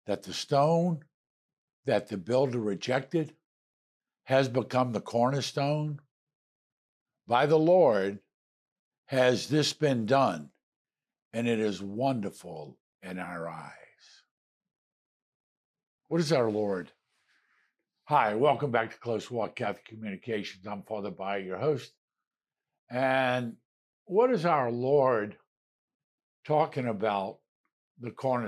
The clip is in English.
that the stone that the builder rejected has become the cornerstone? By the Lord has this been done, and it is wonderful in our eyes. What is our Lord? Hi, welcome back to Close Walk Catholic Communications. I'm Father Bayer, your host. And what is our Lord talking about the cornerstone?